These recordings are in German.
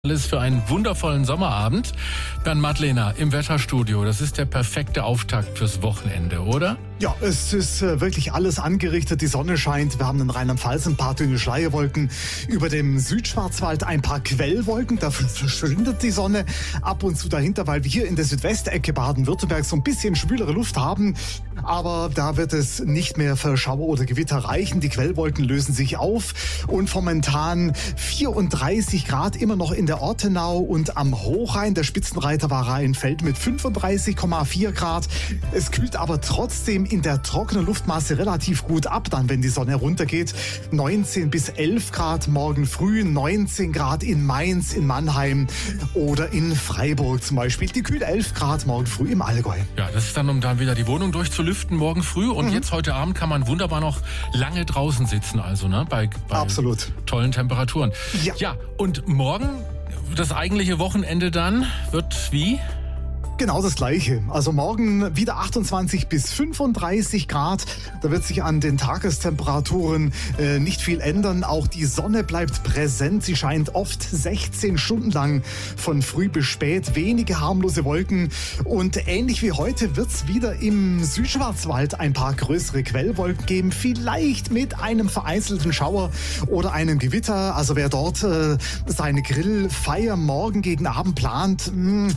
Alles für einen wundervollen Sommerabend. Bernd Madlener im Wetterstudio. Das ist der perfekte Auftakt fürs Wochenende, oder? Ja, es ist wirklich alles angerichtet. Die Sonne scheint. Wir haben in Rheinland-Pfalz ein paar dünne Schleierwolken. Über dem Südschwarzwald ein paar Quellwolken. Da verschwindet die Sonne ab und zu dahinter, weil wir hier in der Südwestecke Baden-Württemberg so ein bisschen schwülere Luft haben. Aber da wird es nicht mehr für Schauer oder Gewitter reichen. Die Quellwolken lösen sich auf. Und momentan 34 Grad immer noch in der Ortenau und am Hochrhein. Der Spitzenreiter war Rheinfeld mit 35,4 Grad. Es kühlt aber trotzdem in der trockenen Luftmasse relativ gut ab, dann wenn die Sonne runtergeht. 19 bis 11 Grad morgen früh, 19 Grad in Mainz, in Mannheim oder in Freiburg zum Beispiel. Die kühlt 11 Grad morgen früh im Allgäu. Ja, das ist dann, um dann wieder die Wohnung durchzulüften morgen früh. Und jetzt heute Abend kann man wunderbar noch lange draußen sitzen, also ne, bei Absolut tollen Temperaturen. Ja, und morgen, das eigentliche Wochenende dann, wird wie? Genau das Gleiche. Also morgen wieder 28 bis 35 Grad. Da wird sich an den Tagestemperaturen nicht viel ändern. Auch die Sonne bleibt präsent. Sie scheint oft 16 Stunden lang von früh bis spät. Wenige harmlose Wolken. Und ähnlich wie heute wird es wieder im Südschwarzwald ein paar größere Quellwolken geben. Vielleicht mit einem vereinzelten Schauer oder einem Gewitter. Also wer dort seine Grillfeier morgen gegen Abend plant,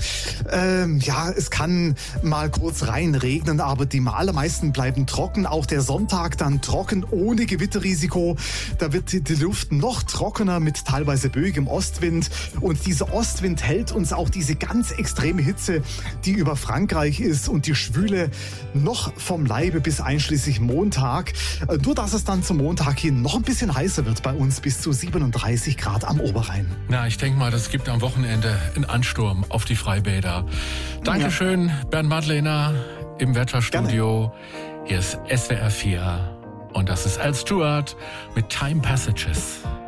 es kann mal kurz reinregnen, aber die allermeisten bleiben trocken. Auch der Sonntag dann trocken, ohne Gewitterrisiko. Da wird die Luft noch trockener mit teilweise böigem Ostwind. Und dieser Ostwind hält uns auch diese ganz extreme Hitze, die über Frankreich ist, und die Schwüle noch vom Leibe bis einschließlich Montag. Nur dass es dann zum Montag hin noch ein bisschen heißer wird bei uns, bis zu 37 Grad am Oberrhein. Na, ich denke mal, das gibt am Wochenende einen Ansturm auf die Freibäder. Dankeschön, Bernd Madlener im Wetterstudio. Hier ist SWR 4 und das ist Al Stewart mit Time Passages.